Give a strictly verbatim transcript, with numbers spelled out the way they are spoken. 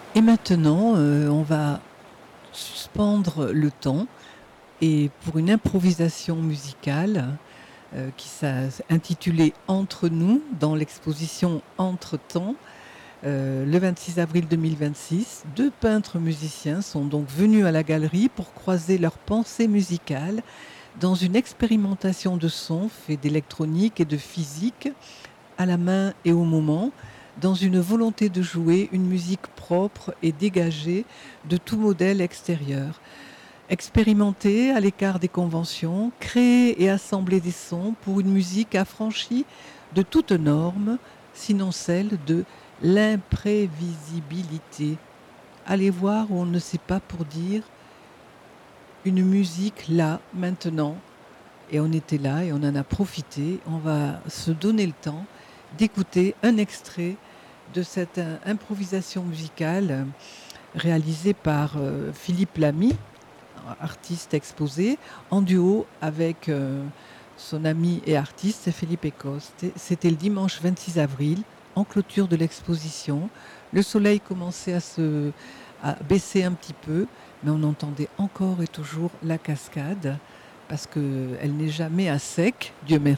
Et maintenant, euh, on va suspendre le temps et pour une improvisation musicale euh, qui s'est intitulée Entre nous dans l'exposition Entre-temps. Euh, le vingt-six avril deux mille vingt-six, deux peintres musiciens sont donc venus à la galerie pour croiser leurs pensées musicales dans une expérimentation de son fait d'électronique et de physique à la main et au moment, dans une volonté de jouer une musique propre et dégagée de tout modèle extérieur. Expérimenter à l'écart des conventions, créer et assembler des sons pour une musique affranchie de toute norme, sinon celle de l'imprévisibilité. Aller voir où on ne sait pas pour dire une musique là, maintenant, et on était là et on en a profité. On va se donner le temps d'écouter un extrait de cette euh, improvisation musicale euh, réalisée par euh, Philippe Lamy, artiste exposé, en duo avec euh, son ami et artiste Philippe Écosse. C'était le dimanche vingt-six avril, en clôture de l'exposition. Le soleil commençait à se à baisser un petit peu, mais on entendait encore et toujours la cascade parce qu'elle n'est jamais à sec, Dieu merci.